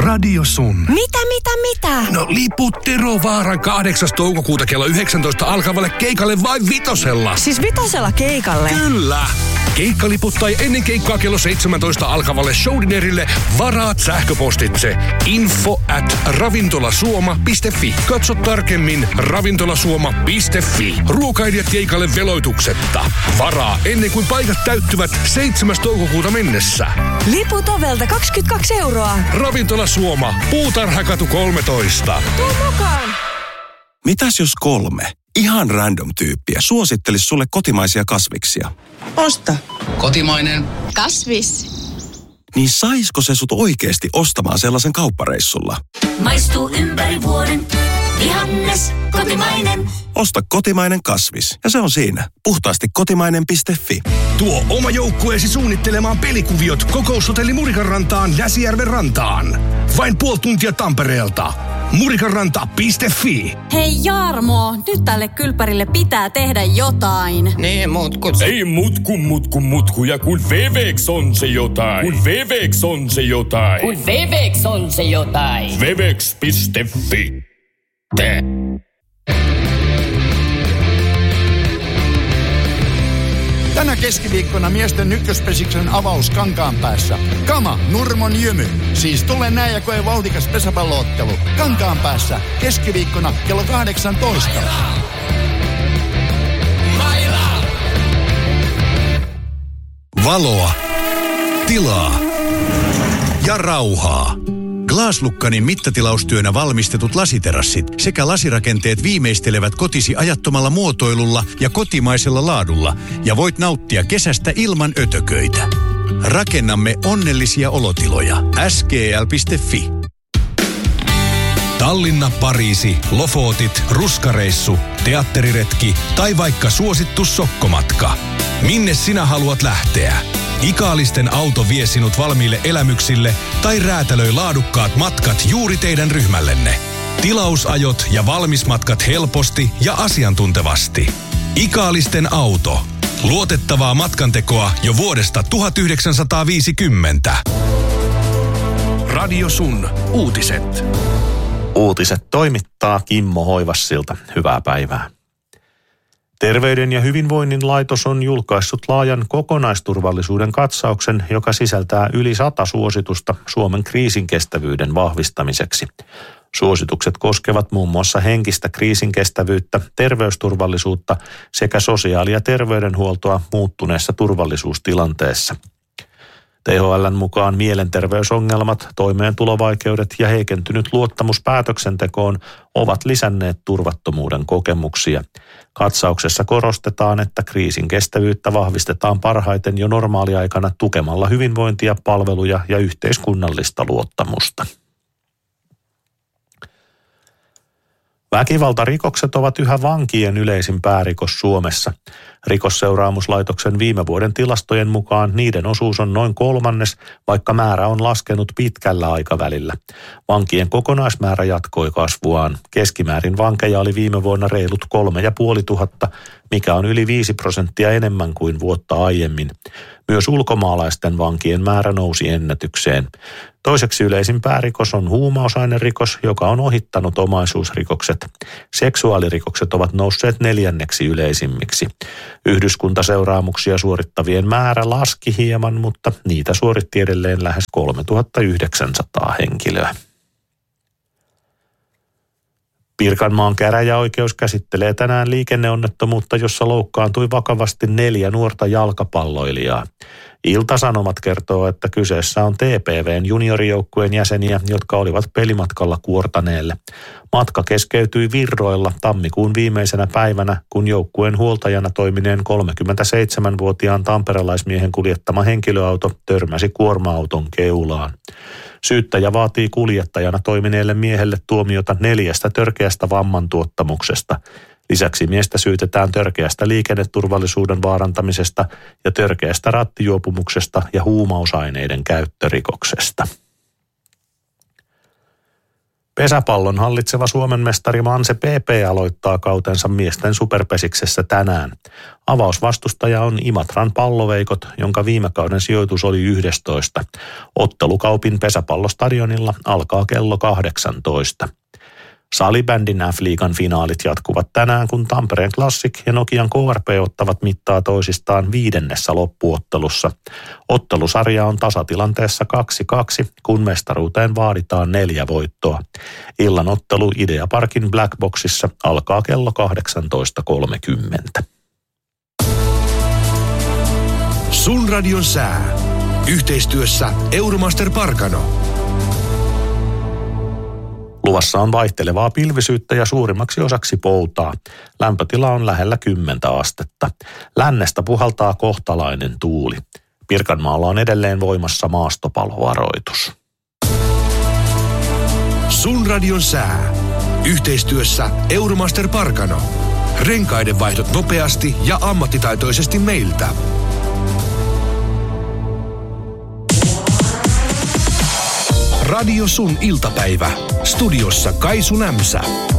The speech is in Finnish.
Radio Sun. Mitä? No liput Tero Vaaran 8. toukokuuta kello 19 alkavalle keikalle vain Vitosella. Siis Vitosella keikalle? Kyllä. Keikkaliput tai ennen keikkaa kello 17 alkavalle showdinerille varaat sähköpostitse info@ravintolasuoma.fi. Katso tarkemmin ravintolasuoma.fi. Ruokailijat keikalle veloituksetta. Varaa ennen kuin paikat täyttyvät 7. toukokuuta mennessä. Liput ovelta 22 €. Ravintola Suoma, Puutarhakatu 13. Tuu mukaan! Mitäs jos 3 ihan random tyyppiä suosittelis sulle kotimaisia kasviksia? Osta. Kotimainen. Kasvis. Niin saisko se sut oikeesti ostamaan sellaisen kauppareissulla? Maistuu ympäri vuoden. Vihannes, kotimainen. Osta kotimainen kasvis. Ja se on siinä. Puhtaasti kotimainen.fi. Tuo oma joukkueesi suunnittelemaan pelikuviot Kokoushotelli Murikanrantaan Näsijärven rantaan. Vain puoli tuntia Tampereelta. Murikanranta.fi. Hei Jarmo, nyt tälle kylpärille pitää tehdä jotain. Niin, Ei mutku, kun Wevex on se jotain. Kun Wevex on se jotain. Kun Wevex on se jotain. Wevex.fi. Tänä keskiviikkona miesten ykköspesiksen avaus Kankaanpäässä. Kama, Nurmon jymy. Siis tule näin ja koe vauhdikas pesäpalloottelu. Kankaanpäässä keskiviikkona kello 18. Valoa, tilaa ja rauhaa. Glaslukkanin mittatilaustyönä valmistetut lasiterassit sekä lasirakenteet viimeistelevät kotisi ajattomalla muotoilulla ja kotimaisella laadulla ja voit nauttia kesästä ilman ötököitä. Rakennamme onnellisia olotiloja. skl.fi. Tallinna, Pariisi, Lofotit, Ruskareissu, teatteriretki tai vaikka suosittu sokkomatka. Minne sinä haluat lähteä? Ikaalisten auto vie sinut valmiille elämyksille tai räätälöi laadukkaat matkat juuri teidän ryhmällenne. Tilausajot ja valmismatkat helposti ja asiantuntevasti. Ikaalisten auto. Luotettavaa matkantekoa jo vuodesta 1950. Radio Sun. Uutiset. Uutiset toimittaa Kimmo Hoivassilta. Hyvää päivää. Terveyden ja hyvinvoinnin laitos on julkaissut laajan kokonaisturvallisuuden katsauksen, joka sisältää yli 100 suositusta Suomen kriisinkestävyyden vahvistamiseksi. Suositukset koskevat muun muassa henkistä kriisinkestävyyttä, terveysturvallisuutta sekä sosiaali- ja terveydenhuoltoa muuttuneessa turvallisuustilanteessa. THL:n mukaan mielenterveysongelmat, toimeentulovaikeudet ja heikentynyt luottamus päätöksentekoon ovat lisänneet turvattomuuden kokemuksia. Katsauksessa korostetaan, että kriisin kestävyyttä vahvistetaan parhaiten jo normaaliaikana tukemalla hyvinvointia, palveluja ja yhteiskunnallista luottamusta. Väkivaltarikokset ovat yhä vankien yleisin päärikos Suomessa. Rikosseuraamuslaitoksen viime vuoden tilastojen mukaan niiden osuus on noin 1/3, vaikka määrä on laskenut pitkällä aikavälillä. Vankien kokonaismäärä jatkoi kasvuaan. Keskimäärin vankeja oli viime vuonna reilut 3,500, mikä on yli 5% enemmän kuin vuotta aiemmin. Myös ulkomaalaisten vankien määrä nousi ennätykseen. Toiseksi yleisin päärikos on huumausainerikos, joka on ohittanut omaisuusrikokset. Seksuaalirikokset ovat nousseet 4. yleisimmiksi. Yhdyskuntaseuraamuksia suorittavien määrä laski hieman, mutta niitä suoritti edelleen lähes 3900 henkilöä. Pirkanmaan käräjäoikeus käsittelee tänään liikenneonnettomuutta, jossa loukkaantui vakavasti 4 nuorta jalkapalloilijaa. Ilta-Sanomat kertoo, että kyseessä on TPV:n juniorijoukkueen jäseniä, jotka olivat pelimatkalla Kuortaneelle. Matka keskeytyi Virroilla tammikuun viimeisenä päivänä, kun joukkueen huoltajana toimineen 37-vuotiaan tamperelaismiehen kuljettama henkilöauto törmäsi kuorma-auton keulaan. Syyttäjä vaatii kuljettajana toimineelle miehelle tuomiota 4 törkeästä vammantuottamuksesta. Lisäksi miestä syytetään törkeästä liikenneturvallisuuden vaarantamisesta ja törkeästä rattijuopumuksesta ja huumausaineiden käyttörikoksesta. Pesäpallon hallitseva Suomen mestari Manse PP aloittaa kautensa miesten superpesiksessä tänään. Avausvastustaja on Imatran Palloveikot, jonka viime kauden sijoitus oli 11. Ottelu pesäpallostadionilla alkaa kello 18. Salibändin F-liigan finaalit jatkuvat tänään, kun Tampereen Classic ja Nokian KRP ottavat mittaa toisistaan 5. loppuottelussa. Ottelusarja on tasatilanteessa 2-2, kun mestaruuteen vaaditaan 4 voittoa. Illan ottelu Ideaparkin Blackboxissa alkaa kello 18.30. Sun radion sää. Yhteistyössä Euromaster Parkano. Luvassa on vaihtelevaa pilvisyyttä ja suurimmaksi osaksi poutaa. Lämpötila on lähellä 10 astetta. Lännestä puhaltaa kohtalainen tuuli. Pirkanmaalla on edelleen voimassa maastopalovaroitus. Sun radion sää. Yhteistyössä Euromaster Parkano. Renkaiden vaihdot nopeasti ja ammattitaitoisesti meiltä. Radio Sun iltapäivä. Studiossa Kaisu Nämsä.